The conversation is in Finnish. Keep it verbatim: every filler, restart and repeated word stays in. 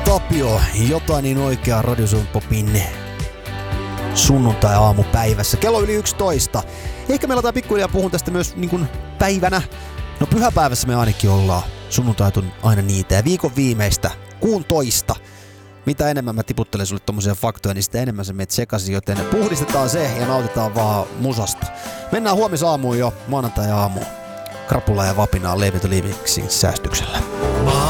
Tapio, jotain niin oikeaa Radio Suomi Popin sunnuntai-aamupäivässä. Kello yli yksitoista. Ehkä meillä aletaan pikkuhiljaa puhun tästä myös niin kuin päivänä. No pyhäpäivässä me ainakin ollaan. Sunnuntait on aina niitä. Ja viikon viimeistä, kuun toista. Mitä enemmän mä tiputtelen sulle tommosia faktoja, niin sitä enemmän sä meet sekaisin, joten puhdistetaan se ja nautitaan vaan musasta. Mennään huomisaamuun jo, maanantai-aamuun. Krapula ja vapinaa Leivito Liivingsin säästyksellä.